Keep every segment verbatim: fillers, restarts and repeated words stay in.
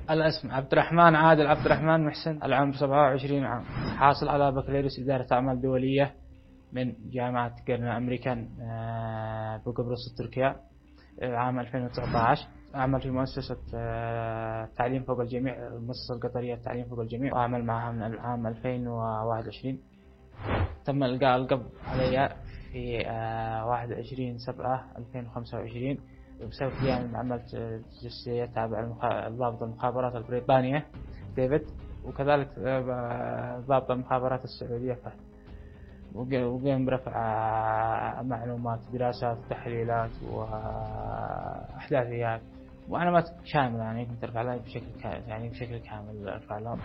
الاسم عبد الرحمن عادل عبد الرحمن محسن، العمر سبعة وعشرين عام، حاصل على بكالوريوس إدارة أعمال دولية من جامعة كيرن أمريكان بقبرص تركيا عام ألفين وتسعة عشر. أعمل في مؤسسة تعليم فوق الجميع، المؤسسة القطرية التعليم فوق الجميع، وأعمل معها من العام ألفين وواحد وعشرين. تم إلقاء القبض علي في واحد وعشرين سبعة ألفين وخمسة وعشرين بسبب قيام بعمل تجسسية تابع ضابط المخابرات البريطانية ديفيد، وكذلك ضابط المخابرات السعودية فهد، وقيم برفع معلومات دراسات تحليلات وأحداثيات ومعلومات شاملة، يعني كنت أرفع لها بشكل يعني بشكل كامل أرفع لها.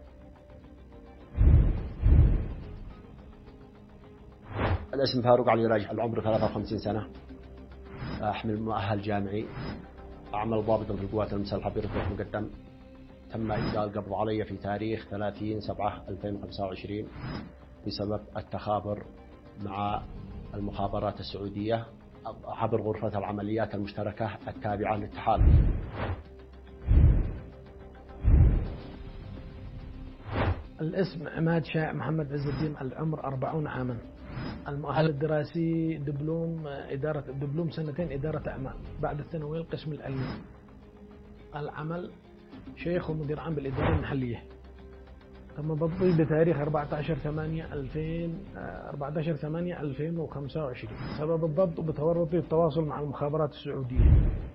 الاسم فاروق علي راجح، العمر ثلاثة وخمسين سنة، أحمل مؤهل جامعي، أعمل ضابطا في القوات المسلحة برتبة مقدم. تم إلقاء القبض علي في تاريخ ثلاثين سبعة ألفين وخمسة وعشرين بسبب التخابر مع المخابرات السعودية عبر غرفة العمليات المشتركة التابعة للتحالف. الاسم عماد شائع محمد عز الدين، العمر أربعون عاما، المؤهل الدراسي دبلوم إدارة دبلوم سنتين إدارة أعمال بعد الثانوية القسم العلمي. العمل شيخ ومدير عام بالإدارة المحلية. تم ضبطي بتاريخ أربعة عشر ثمانية ألفين وخمسة وعشرين. سبب الضبط بتورطي التواصل مع المخابرات السعودية.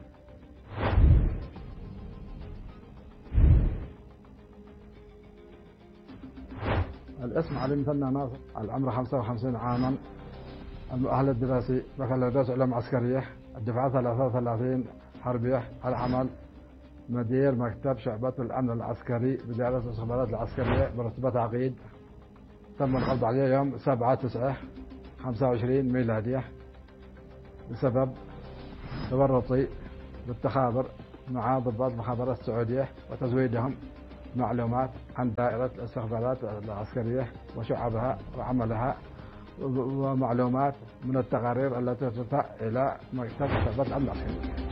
الاسم علي مثنى ناصر، العمر خمسة وخمسين عاما، المؤهل الدراسي بكالوريوس علوم عسكرية، الدفعة ثلاثة وثلاثين حربية، العمل مدير مكتب شعبة الأمن العسكري بدائرة الاستخبارات العسكرية برتبة عقيد. تم القبض عليه يوم سبعة تسعة خمسة وعشرين ميلادية بسبب تورطي بالتخابر مع ضباط المخابرات السعودية وتزويدهم معلومات عن دائرة الاستخبارات العسكرية وشعبها وعملها، ومعلومات من التقارير التي ترفع إلى مكتب شعبة الأمن العسكري.